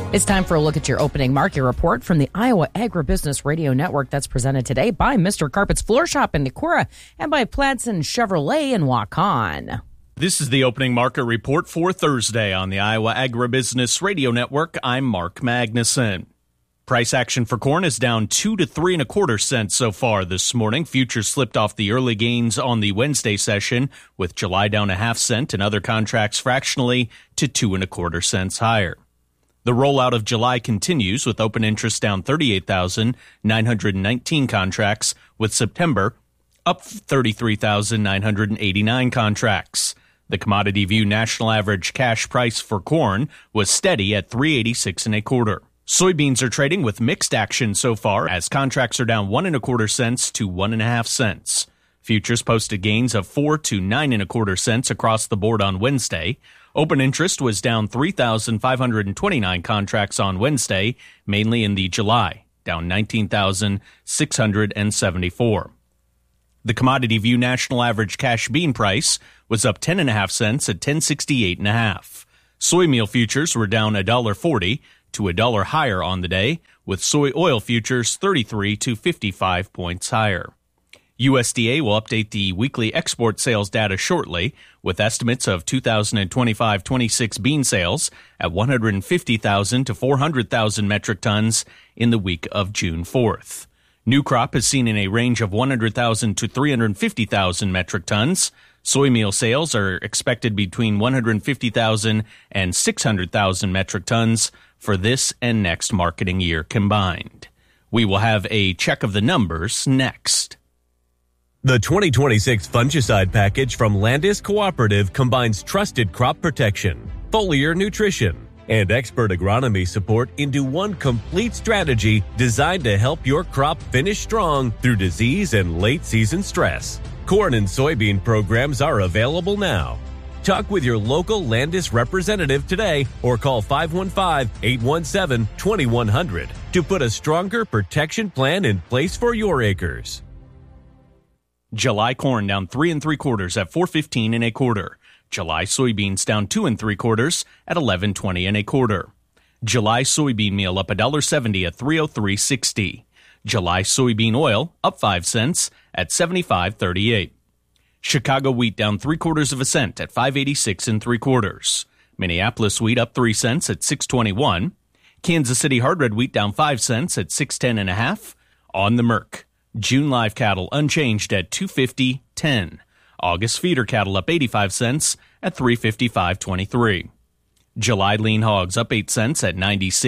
It's time for a look at your opening market report from the Iowa Agribusiness Radio Network that's presented today by Mr. Carpet's Floor Shop in Decorah and by Platson Chevrolet in Waukon. This is the opening market report for Thursday on the Iowa Agribusiness Radio Network. I'm Mark Magnuson. Price action for corn is down 2 to 3 1/4 cents so far this morning. Futures slipped off the early gains on the Wednesday session, with July down 1/2 cent and other contracts fractionally to 2 1/4 cents higher. The rollout of July continues, with open interest down 38,919 contracts, with September up 33,989 contracts. The Commodity View national average cash price for corn was steady at $3.86 1/4. Soybeans are trading with mixed action so far, as contracts are down 1 1/4 cents to 1 1/2 cents. Futures posted gains of 4 to 9 1/4 cents across the board on Wednesday. Open interest was down 3,529 contracts on Wednesday, mainly in the July, down 19,674. The Commodity View national average cash bean price was up 10 1/2 cents at 10.68 1/2. Soy meal futures were down $1.40 to $1 higher on the day, with soy oil futures 33 to 55 points higher. USDA will update the weekly export sales data shortly, with estimates of 2025-26 bean sales at 150,000 to 400,000 metric tons in the week of June 4th. New crop is seen in a range of 100,000 to 350,000 metric tons. Soy meal sales are expected between 150,000 and 600,000 metric tons for this and next marketing year combined. We will have a check of the numbers next. The 2026 fungicide package from Landis Cooperative combines trusted crop protection, foliar nutrition, and expert agronomy support into one complete strategy designed to help your crop finish strong through disease and late-season stress. Corn and soybean programs are available now. Talk with your local Landis representative today or call 515-817-2100 to put a stronger protection plan in place for your acres. July corn down 3 3/4 at 4.15 1/4. July soybeans down 2 3/4 at 11.20 1/4. July soybean meal up $1.70 at 303.60. July soybean oil up 5 cents at 75.38. Chicago wheat down 3/4 cent at 5.86 3/4. Minneapolis wheat up 3 cents at 6.21. Kansas City hard red wheat down 5 cents at 6.10 1/2. On the Merc, June live cattle unchanged at 250.10. August feeder cattle up 85 cents at 355.23. July lean hogs up 8 cents at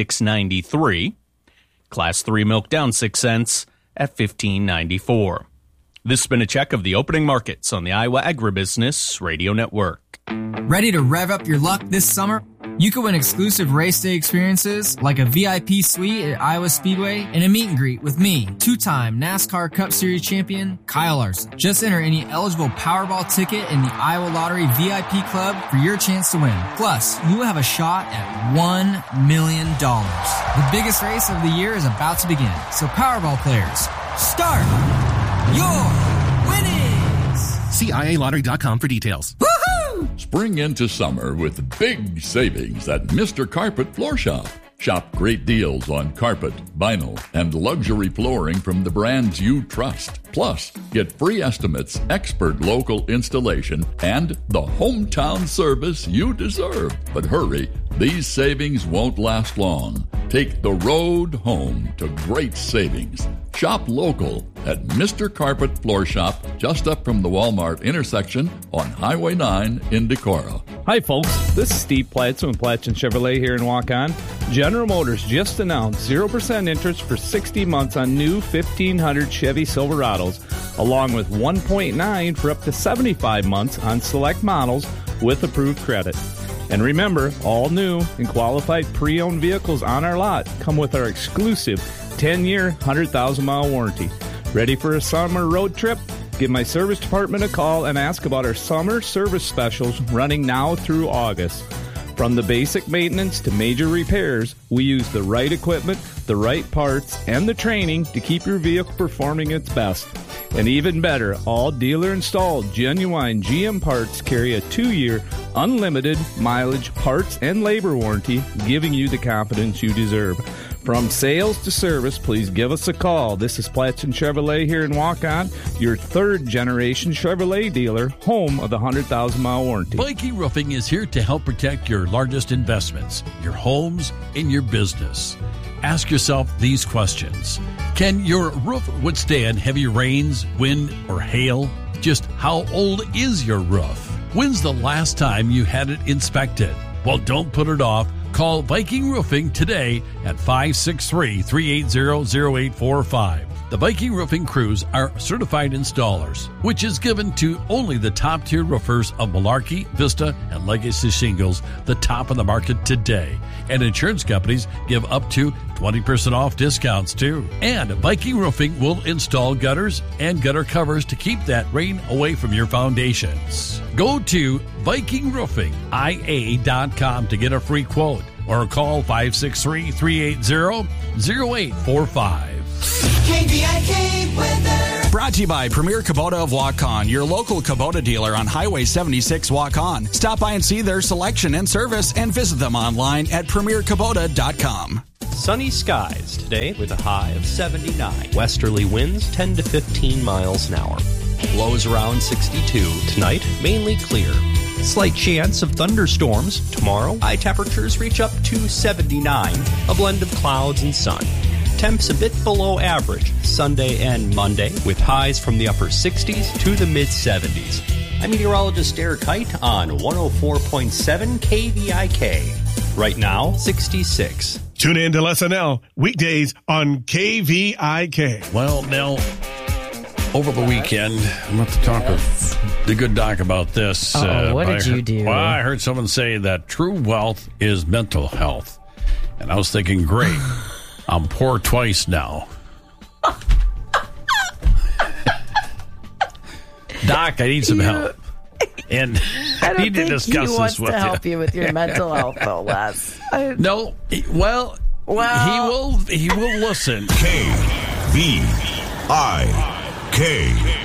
96.93. Class 3 milk down 6 cents at 15.94. This has been a check of the opening markets on the Iowa Agribusiness Radio Network. Ready to rev up your luck this summer? You could win exclusive race day experiences like a VIP suite at Iowa Speedway and a meet and greet with me, two-time NASCAR Cup Series champion Kyle Larson. Just enter any eligible Powerball ticket in the Iowa Lottery VIP Club for your chance to win. Plus, you will have a shot at $1 million. The biggest race of the year is about to begin. So Powerball players, start your winnings! See IALottery.com for details. Spring into summer with big savings at Mr. Carpet Floor Shop. Shop great deals on carpet, vinyl, and luxury flooring from the brands you trust. Plus, get free estimates, expert local installation, and the hometown service you deserve. But hurry, these savings won't last long. Take the road home to great savings. Shop local at Mr. Carpet Floor Shop, just up from the Walmart intersection on Highway 9 in Decorah. Hi, folks. This is Steve Platson with Platson Chevrolet here in Waukon. General Motors just announced 0% interest for 60 months on new 1500 Chevy Silverados, along with 1.9 for up to 75 months on select models with approved credit. And remember, all new and qualified pre-owned vehicles on our lot come with our exclusive 10-year, 100,000-mile warranty. Ready for a summer road trip? Give my service department a call and ask about our summer service specials running now through August. From the basic maintenance to major repairs, we use the right equipment, the right parts, and the training to keep your vehicle performing its best. And even better, all dealer-installed genuine GM parts carry a 2-year unlimited mileage parts and labor warranty, giving you the confidence you deserve. From sales to service, please give us a call. This is Platson Chevrolet here in Waukon, your third-generation Chevrolet dealer, home of the 100,000-mile warranty. Viking Roofing is here to help protect your largest investments, your homes, and your business. Ask yourself these questions. Can your roof withstand heavy rains, wind, or hail? Just how old is your roof? When's the last time you had it inspected? Well, don't put it off. Call Viking Roofing today at 563-380-0845. The Viking Roofing crews are certified installers, which is given to only the top-tier roofers of Malarkey, Vista, and Legacy Shingles, the top of the market today. And insurance companies give up to 20% off discounts, too. And Viking Roofing will install gutters and gutter covers to keep that rain away from your foundations. Go to VikingRoofingIA.com to get a free quote or call 563-380-0845. KVIK weather. Brought to you by Premier Kubota of Waukon, your local Kubota dealer on Highway 76 Waukon. Stop by and see their selection and service and visit them online at premierkubota.com. Sunny skies today with a high of 79. Westerly winds 10 to 15 miles an hour. Lows around 62. Tonight, mainly clear. Slight chance of thunderstorms. Tomorrow, high temperatures reach up to 79. A blend of clouds and sun. Temps a bit below average Sunday and Monday, with highs from the upper 60s to the mid-70s. I'm meteorologist Derek Height on 104.7 KVIK. Right now, 66. Tune in to SNL weekdays on KVIK. Well, Nell, over the weekend, I'm going to talk with the good doc about this. What did you do? Well, I heard someone say that true wealth is mental health. And I was thinking, great. I'm poor twice now. Doc, I need some help. And I need to discuss this with you. He wants to help you with your mental health, though, Les. No, well, he will listen. KVIK.